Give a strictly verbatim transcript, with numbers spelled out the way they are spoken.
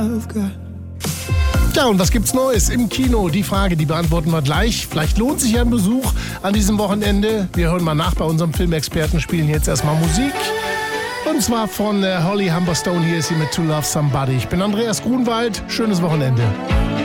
I've got. Ja, und was gibt's Neues im Kino? Die Frage, die beantworten wir gleich. Vielleicht lohnt sich ja ein Besuch an diesem Wochenende. Wir hören mal nach bei unserem Filmexperten, spielen jetzt erstmal Musik. Und zwar von äh, Holly Humberstone. Hier ist sie mit To Love Somebody. Ich bin Andreas Grunwald. Schönes Wochenende.